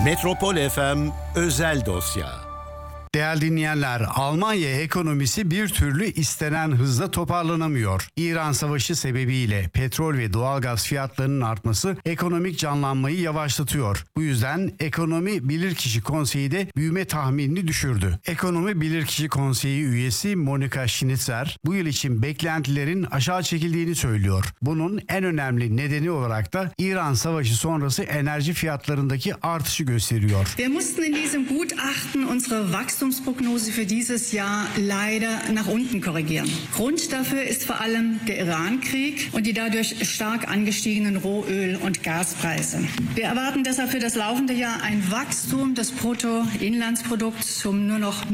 Metropol FM özel dosya. Değerli dinleyenler, Almanya ekonomisi bir türlü istenen hızla toparlanamıyor. İran Savaşı sebebiyle petrol ve doğalgaz fiyatlarının artması ekonomik canlanmayı yavaşlatıyor. Bu yüzden Ekonomi Bilirkişi Konseyi de büyüme tahminini düşürdü. Ekonomi Bilirkişi Konseyi üyesi Monika Schnitzer, bu yıl için beklentilerin aşağı çekildiğini söylüyor. Bunun en önemli nedeni olarak da İran Savaşı sonrası enerji fiyatlarındaki artışı gösteriyor. Wir mussten in diesem Gutachten unsere Wachstumsprognose für dieses Jahr leider nach unten korrigieren. Grund dafür ist vor allem der Iran-Krieg und die dadurch stark angestiegenen Rohöl- und Gaspreise. Wir erwarten deshalb für das laufende Jahr ein Wachstum des Bruttoinlandsprodukts um nur noch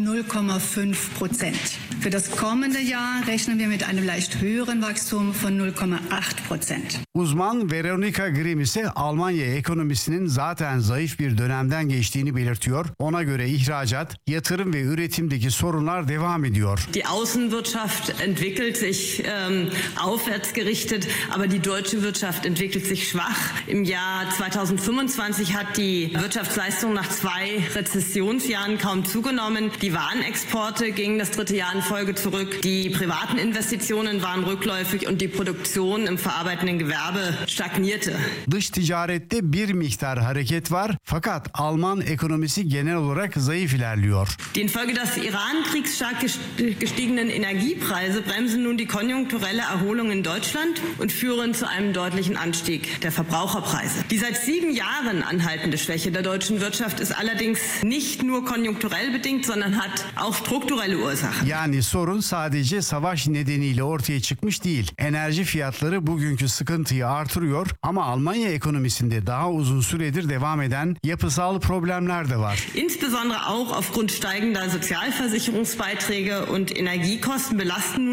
0,5%. Für das kommende Jahr rechnen wir mit einem leicht höheren Wachstum von 0,8%. Uzman Veronika Grimm ise Almanya ekonomisinin zaten zayıf bir dönemden geçtiğini belirtiyor. Ona göre ihracat, yatırım ve üretimdeki sorunlar devam ediyor. Die Außenwirtschaft entwickelt sich aufwärts gerichtet, aber die deutsche Wirtschaft entwickelt sich schwach. Im Jahr 2025 hat die Wirtschaftsleistung nach 2 Rezessionsjahren kaum zugenommen. Die Warenexporte gingen das dritte Jahr in Folge zurück. Die privaten Investitionen waren rückläufig und die Produktion im verarbeitenden Gewerbe stagnierte. Dış ticarette bir miktar hareket var fakat Alman ekonomisi genel olarak zayıf ilerliyor. Die infolge des Iran-Kriegs stark gestiegenen Energiepreise bremsen nun die konjunkturelle Erholung in Deutschland und führen zu einem deutlichen Anstieg der Verbraucherpreise. Die seit 7 Jahren anhaltende Schwäche der deutschen Wirtschaft ist allerdings nicht nur konjunkturell bedingt, sondern hat auch strukturelle Ursachen. Yani sorun sadece savaş nedeniyle ortaya çıkmış değil. Enerji fiyatları bugünkü sıkıntıyı artırıyor ama Almanya ekonomisinde daha uzun süredir devam eden yapısal problemler de var. Insbesondere auch aufgrund steigender Sozialversicherungsbeiträge und Energiekosten belasten